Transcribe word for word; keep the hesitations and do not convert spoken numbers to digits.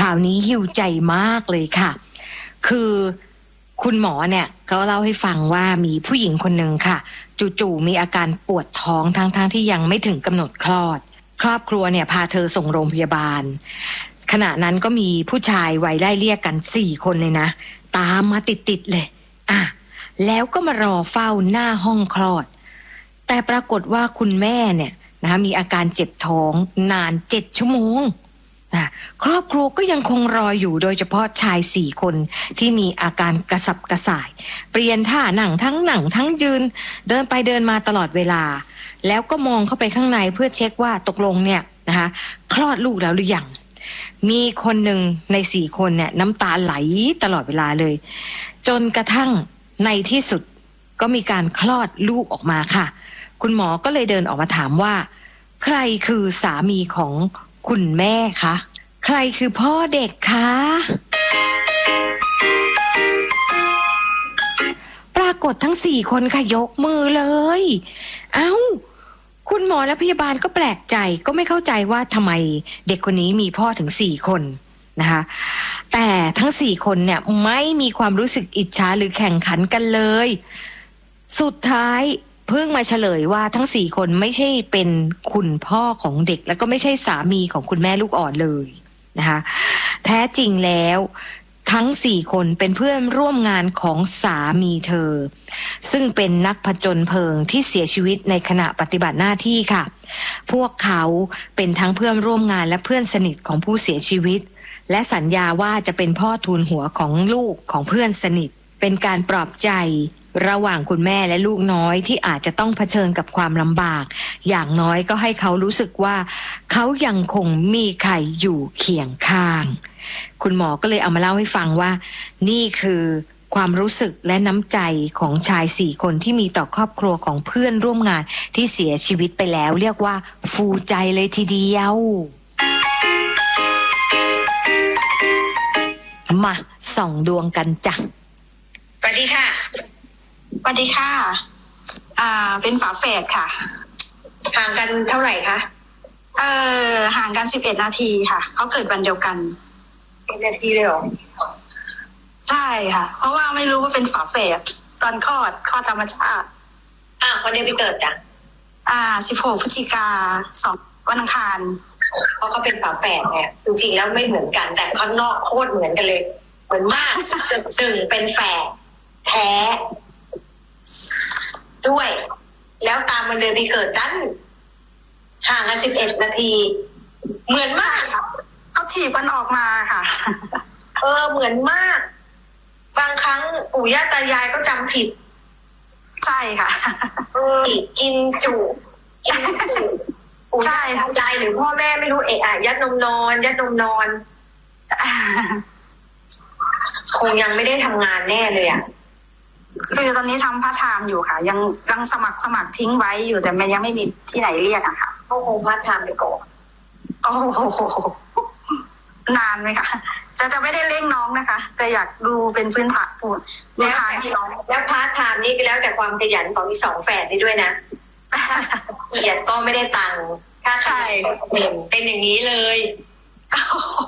าวนี้หิวใจมากเลยค่ะคือคุณหมอเนี่ยเขาเล่าให้ฟังว่ามีผู้หญิงคนหนึ่งค่ะจู่ๆมีอาการปวดท้องทั้งๆ ท, ที่ยังไม่ถึงกำหนดคลอดครอบครัวเนี่ยพาเธอส่งโรงพยาบาลขณะนั้นก็มีผู้ชายวัยไล่เลี่ยกันสี่คนเลยนะตามมาติดๆเลยอ่ะแล้วก็มารอเฝ้าหน้าห้องคลอดแต่ปรากฏว่าคุณแม่เนี่ยนะคะมีอาการเจ็บท้องนานเจ็ดชั่วโมงนะครอบครัวก็ยังคงรออยู่โดยเฉพาะชายสี่คนที่มีอาการกระสับกระส่ายเปลี่ยนท่านั่งทั้งนั่งทั้งยืนเดินไปเดินมาตลอดเวลาแล้วก็มองเข้าไปข้างในเพื่อเช็คว่าตกลงเนี่ยนะคะคลอดลูกแล้วหรือยังมีคนหนึ่งในสี่คนเนี่ยน้ำตาไหลตลอดเวลาเลยจนกระทั่งในที่สุดก็มีการคลอดลูกออกมาค่ะคุณหมอก็เลยเดินออกมาถามว่าใครคือสามีของคุณแม่คะใครคือพ่อเด็กคะปรากฏทั้งสี่คนค่ะยกมือเลยเอ้าคุณหมอและพยาบาลก็แปลกใจก็ไม่เข้าใจว่าทำไมเด็กคนนี้มีพ่อถึงสี่คนนะคะแต่ทั้งสี่คนเนี่ยไม่มีความรู้สึกอิจฉาหรือแข่งขันกันเลยสุดท้ายเพิ่งมาเฉลยว่าทั้งสี่คนไม่ใช่เป็นคุณพ่อของเด็กแล้วก็ไม่ใช่สามีของคุณแม่ลูกอ่อนเลยนะคะแท้จริงแล้วทั้งสี่คนเป็นเพื่อนร่วมงานของสามีเธอซึ่งเป็นนักผจญเพลิงที่เสียชีวิตในขณะปฏิบัติหน้าที่ค่ะพวกเขาเป็นทั้งเพื่อนร่วมงานและเพื่อนสนิทของผู้เสียชีวิตและสัญญาว่าจะเป็นพ่อทูลหัวของลูกของเพื่อนสนิทเป็นการปลอบใจระหว่างคุณแม่และลูกน้อยที่อาจจะต้องเผชิญกับความลำบากอย่างน้อยก็ให้เขารู้สึกว่าเขายังคงมีใครอยู่เคียงข้างคุณหมอก็เลยเอามาเล่าให้ฟังว่านี่คือความรู้สึกและน้ำใจของชายสี่คนที่มีต่อครอบครัวของเพื่อนร่วมงานที่เสียชีวิตไปแล้วเรียกว่าฟูใจเลยทีเดียวมาส่องดวงกันจ้ะสวัสดีค่ะสวัสดีค่ะอ่าเป็นฝาแฝดค่ะห่างกันเท่าไหร่คะเอ่อห่างกันสิบเอ็ดนาทีค่ะเขาเกิดวันเดียวกันสิบนาทีเลยเหรอใช่ค่ะเพราะว่าไม่รู้ว่าเป็นฝาแฝดตอนคลอดคลอดธรรมชาติอ่ะวันเดือนปีเกิดจ้ะอ่าสิบหกพฤศจิกาสองวันอังคารเพราะเขาเป็นฝาแฝดเนี่ยจริงๆแล้วไม่เหมือนกันแต่ข้างนอกโคตรเหมือนกันเลยเหมือนมากหนึ่งเป็นแฝดแท้ด้วยแล้วตามวันเดือนปีเกิดดันห่างกันสิบเอ็ดนาทีเหมือนมากเขาถีบมันออกมาค่ะเออเหมือนมากบางครั้งปู่ย่าตายายก็จำผิดใช่ค่ะเออกินจุกินจุปู่ย่าตายายหรือพ่อแม่ไม่รู้เอะอะยัดนมนอนยัดนมนอนคงยังไม่ได้ทำงานแน่เลยอ่ะคือตอนนี้ทำพาร์ทไทม์อยู่ค่ะยังยังสมัครสมัครทิ้งไว้อยู่แต่มันยังไม่มีที่ไหนเรียกอะค่ะก็คงพาร์ทไทม์ไปก่อนโอ้โหนานไหมคะจะจะไม่ได้เร่งน้องนะคะแต่อยากดูเป็นพื้นฐานปูดูทางที่น้องแล้วพาร์ทไทม์นี่ก็แล้วแต่ความขยันของมีสองแฝดนี่ด้วยนะเกียรติก็ไม่ได้ตังค์ถ้าใครเป็นเป็นอย่างนี้เลย